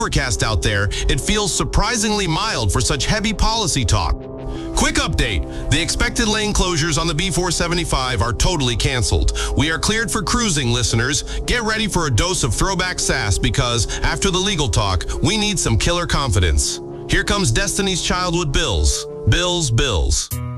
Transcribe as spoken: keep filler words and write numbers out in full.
overcast out there, it feels surprisingly mild for such heavy policy talk. Quick update. The expected lane closures on the B four seventy-five are totally canceled. We are cleared for cruising, listeners. Get ready for a dose of throwback sass because, after the legal talk, we need some killer confidence. Here comes Destiny's Child with Bills. Bills, Bills.